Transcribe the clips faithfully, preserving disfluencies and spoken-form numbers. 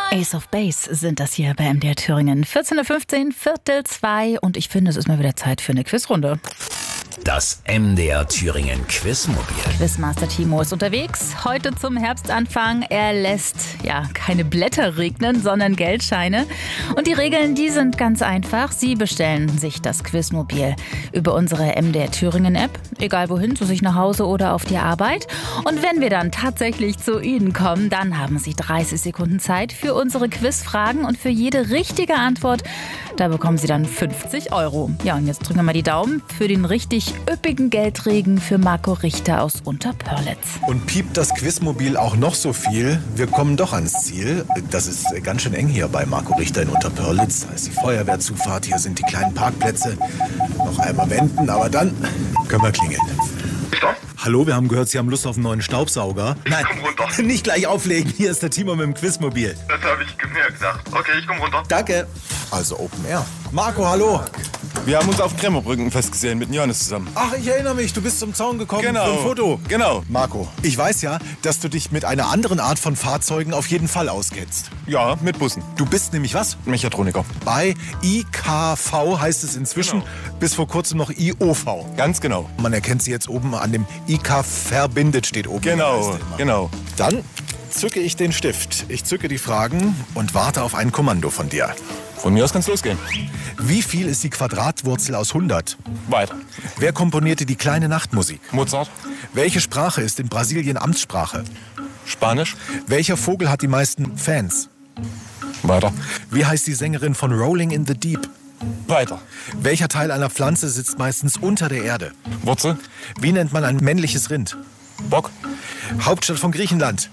Ace of Base sind das hier bei M D R Thüringen. vierzehn Uhr fünfzehn, Viertel zwei und ich finde, es ist mal wieder Zeit für eine Quizrunde. Das M D R Thüringen Quizmobil. Quizmaster Timo ist unterwegs. Heute zum Herbstanfang. Er lässt ja keine Blätter regnen, sondern Geldscheine. Und die Regeln, die sind ganz einfach. Sie bestellen sich das Quizmobil über unsere M D R Thüringen App. Egal wohin, zu sich nach Hause oder auf die Arbeit. Und wenn wir dann tatsächlich zu Ihnen kommen, dann haben Sie dreißig Sekunden Zeit für unsere Quizfragen. Und für jede richtige Antwort, da bekommen Sie dann fünfzig Euro. Ja, und jetzt drücken wir mal die Daumen für den richtig üppigen Geldregen für Marco Richter aus Unterpörlitz. Und piept das Quizmobil auch noch so viel, wir kommen doch ans Ziel. Das ist ganz schön eng hier bei Marco Richter in Unterpörlitz. Da ist die Feuerwehrzufahrt, hier sind die kleinen Parkplätze. Noch einmal wenden, aber dann können wir klingeln. Stopp. Hallo, wir haben gehört, Sie haben Lust auf einen neuen Staubsauger. Ich komm runter. Nicht gleich auflegen, hier ist der Timo mit dem Quizmobil. Das habe ich mir gesagt. Okay, ich komm runter. Danke. Also Open Air. Marco, hallo. Wir haben uns auf Kremmerbrücken festgesehen mit Johannes zusammen. Ach, ich erinnere mich, du bist zum Zaun gekommen Genau. für ein Foto. Genau. Marco, ich weiß ja, dass du dich mit einer anderen Art von Fahrzeugen auf jeden Fall auskennst. Ja, mit Bussen. Du bist nämlich was? Mechatroniker. Bei I K V heißt es inzwischen, Genau. bis vor kurzem noch I O V. Ganz genau. Man erkennt sie jetzt oben an dem I K verbindet steht oben. in der Genau, Leiste immer. genau. Dann zücke ich den Stift. Ich zücke die Fragen und warte auf ein Kommando von dir. Von mir aus kann's losgehen. Wie viel ist die Quadratwurzel aus hundert? Weiter. Wer komponierte die kleine Nachtmusik? Mozart. Welche Sprache ist in Brasilien Amtssprache? Spanisch. Welcher Vogel hat die meisten Fans? Weiter. Wie heißt die Sängerin von Rolling in the Deep? Weiter. Welcher Teil einer Pflanze sitzt meistens unter der Erde? Wurzel. Wie nennt man ein männliches Rind? Bock. Hauptstadt von Griechenland.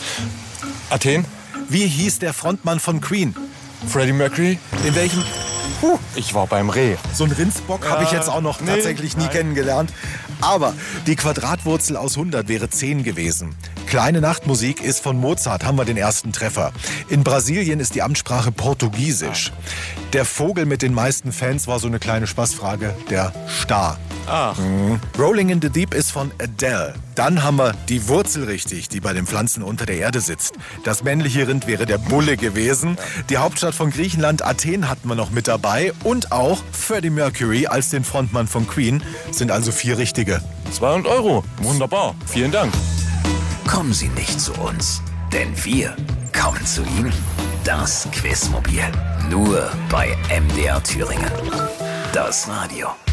Athen. Wie hieß der Frontmann von Queen? Freddie Mercury. In welchem... Ich war beim Reh. So einen Rindsbock habe ich jetzt auch noch nee, tatsächlich nie nein. kennengelernt. Aber die Quadratwurzel aus hundert wäre zehn gewesen. Kleine Nachtmusik ist von Mozart, haben wir den ersten Treffer. In Brasilien ist die Amtssprache Portugiesisch. Der Vogel mit den meisten Fans war so eine kleine Spaßfrage, der Star. Ach. Mhm. Rolling in the Deep ist von Adele. Dann haben wir die Wurzel richtig, die bei den Pflanzen unter der Erde sitzt. Das männliche Rind wäre der Bulle gewesen. Die Hauptstadt von Griechenland, Athen, hatten wir noch mit dabei. Und auch Freddie Mercury als den Frontmann von Queen. Sind also vier richtige. zweihundert Euro. Wunderbar. Vielen Dank. Kommen Sie nicht zu uns, denn wir kommen zu Ihnen. Das Quizmobil. Nur bei M D R Thüringen. Das Radio.